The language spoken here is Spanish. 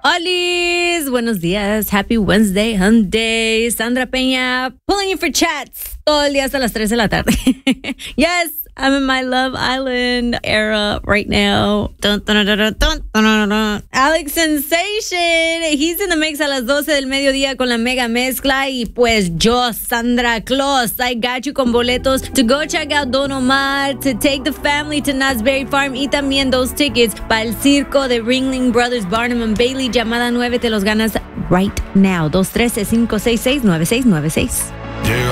Olis, buenos días. Happy Wednesday, Hump Day. Sandra Peña, pulling you for chats todo el día hasta las 3 de la tarde. Yes, I'm in my Love Island era right now. Dun, dun, dun, dun, dun, dun, dun. Alex Sensation, he's in the mix a las 12 del mediodía con la mega mezcla. Y pues yo, Sandra Claus, I got you con boletos to go check out Don Omar, to take the family to Knott's Berry Farm y también those tickets para el circo de Ringling Brothers, Barnum and Bailey. Llamada 9, te los ganas right now. 213-566-9696.